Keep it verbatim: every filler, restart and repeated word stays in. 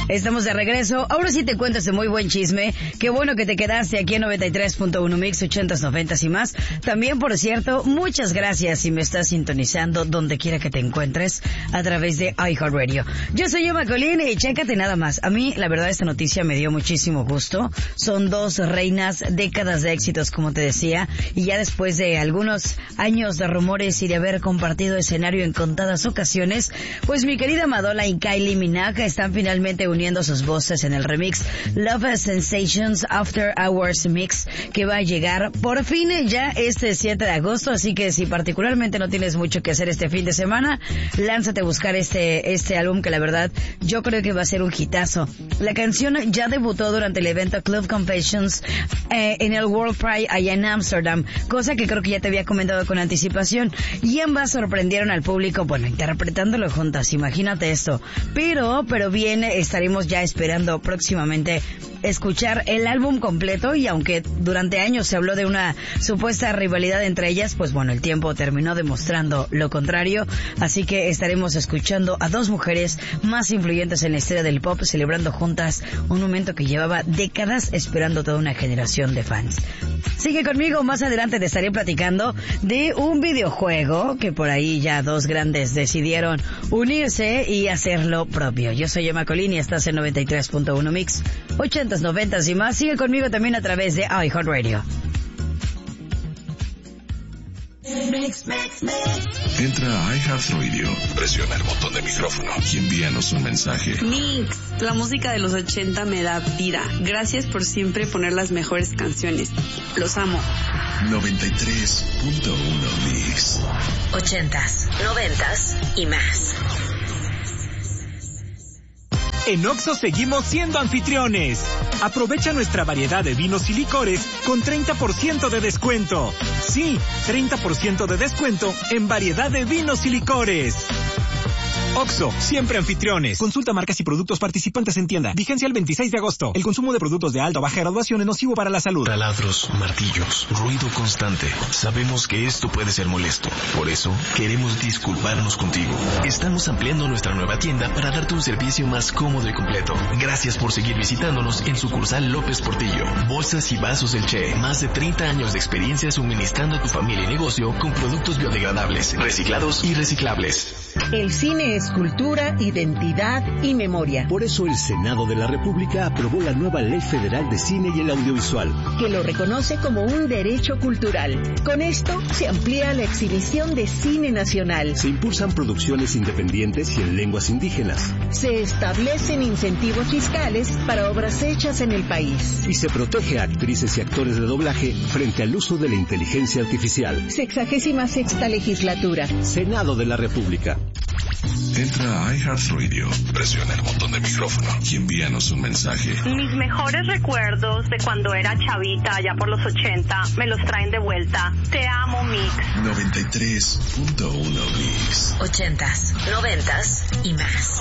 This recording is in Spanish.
Estamos de regreso. Ahora sí te cuento este muy buen chisme. Qué bueno que te quedaste aquí en noventa y tres punto uno Mix, ochentas, noventas y más. También, por cierto, muchas gracias si me estás sintonizando donde quiera que te encuentres a través de iHeartRadio. Yo soy Emma Colín y chécate nada más. A mí, la verdad, esta noticia me dio muchísimo gusto. Son dos reinas, décadas de éxitos, como te decía, y ya después de algunos años de rumores y de haber compartido escenario en contadas ocasiones, pues mi querida Madonna y Kylie Minogue están finalmente uniendo sus voces en el remix Love Sensations After Hours Mix, que va a llegar por fin ya este siete de agosto, así que si particularmente no tienes mucho que hacer este fin de semana, lánzate a buscar este este álbum que la verdad yo creo que va a ser un hitazo. La canción ya debutó durante el evento Club Confessions eh, en el World Pride allá en Amsterdam, cosa que creo que ya te había comentado con anticipación, y ambas sorprendieron al público, bueno, interpretándolo juntas, imagínate esto. Pero, pero bien, estaremos ya esperando próximamente escuchar el álbum completo, y aunque durante años se habló de una supuesta rivalidad entre ellas, pues bueno, el tiempo terminó demostrando lo contrario, así que estaremos escuchando a dos mujeres más influyentes en la historia del pop celebrando juntas un momento que llevaba décadas esperando toda una generación de fans. Sigue conmigo, más adelante te estaré platicando de un videojuego que por ahí ya dos grandes decidieron unirse y hacer lo propio. Yo soy Emma Colín y estás en noventa y tres punto uno Mix, ochentas, noventas y más. Sigue conmigo también a través de iHeartRadio. Mix, mix, mix. Entra a iHeartRadio, presiona el botón de micrófono y envíanos un mensaje. Mix, la música de los ochenta me da vida. Gracias por siempre poner las mejores canciones. Los amo. noventa y tres punto uno Mix. Ochentas, noventas y más. En Oxxo seguimos siendo anfitriones. Aprovecha nuestra variedad de vinos y licores con treinta por ciento de descuento. Sí, treinta por ciento de descuento en variedad de vinos y licores. Oxxo, siempre anfitriones. Consulta marcas y productos participantes en tienda. Vigencia el veintiséis de agosto. El consumo de productos de alta o baja graduación es nocivo para la salud. Taladros, martillos, ruido constante. Sabemos que esto puede ser molesto. Por eso, queremos disculparnos contigo. Estamos ampliando nuestra nueva tienda para darte un servicio más cómodo y completo. Gracias por seguir visitándonos en sucursal López Portillo. Bolsas y vasos del Che. Más de treinta años de experiencia suministrando a tu familia y negocio con productos biodegradables, reciclados y reciclables. El cine es cultura, identidad y memoria. Por eso el Senado de la República aprobó la nueva Ley Federal de Cine y el Audiovisual, que lo reconoce como un derecho cultural. Con esto se amplía la exhibición de cine nacional. Se impulsan producciones independientes y en lenguas indígenas. Se establecen incentivos fiscales para obras hechas en el país. Y se protege a actrices y actores de doblaje frente al uso de la inteligencia artificial. Sexagésima sexta legislatura. Senado de la República. Entra a iHeartRadio, presiona el botón de micrófono y envíanos un mensaje. Mis mejores recuerdos de cuando era chavita, allá por los ochenta, me los traen de vuelta. Te amo, Mix. noventa y tres punto uno Mix. Ochentas, noventas y más.